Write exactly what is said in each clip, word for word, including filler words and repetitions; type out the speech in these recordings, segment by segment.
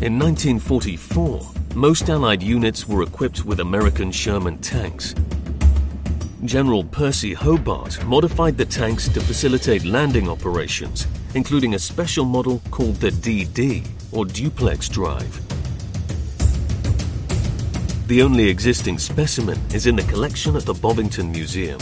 In nineteen forty-four, most Allied units were equipped with American Sherman tanks. General Percy Hobart modified the tanks to facilitate landing operations, including a special model called the D D, or duplex drive. The only existing specimen is in the collection at the Bovington Museum.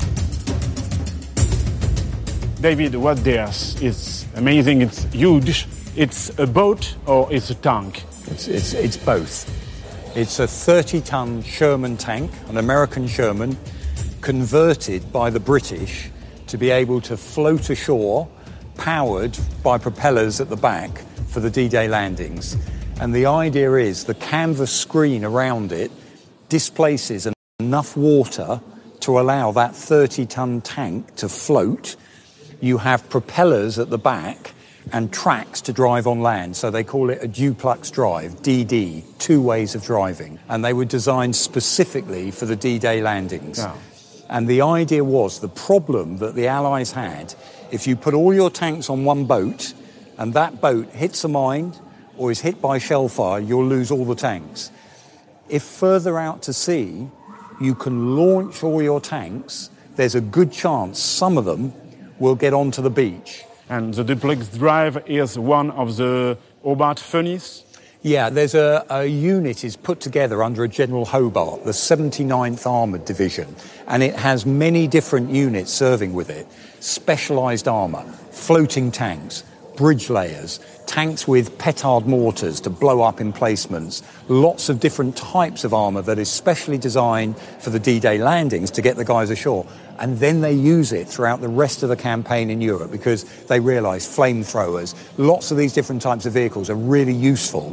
David, what this is amazing, it's huge. It's a boat or it's a tank? It's, it's, it's both. It's a thirty-ton Sherman tank, an American Sherman, converted by the British to be able to float ashore, powered by propellers at the back for the D-Day landings. And the idea is the canvas screen around it displaces enough water to allow that thirty-ton tank to float. You have propellers at the back and tracks to drive on land. So they call it a duplex drive, D D, two ways of driving. And they were designed specifically for the D-Day landings. Yeah. And the idea was the problem that the Allies had, if you put all your tanks on one boat and that boat hits a mine or is hit by shell fire, you'll lose all the tanks. If further out to sea, you can launch all your tanks, there's a good chance some of them will get onto the beach. And the duplex drive is one of the Hobart furnace? Yeah, there's a, a unit is put together under a General Hobart, the seventy-ninth Armoured Division, and it has many different units serving with it. Specialised armour, floating tanks, bridge layers, tanks with petard mortars to blow up emplacements, lots of different types of armour that is specially designed for the D-Day landings to get the guys ashore. And then they use it throughout the rest of the campaign in Europe because they realise flamethrowers, lots of these different types of vehicles are really useful.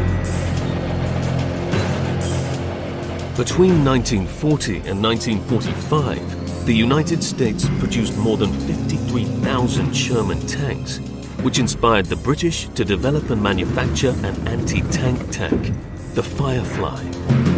Between nineteen forty and nineteen forty-five, the United States produced more than fifty-three thousand Sherman tanks, which inspired the British to develop and manufacture an anti-tank tank, the Firefly.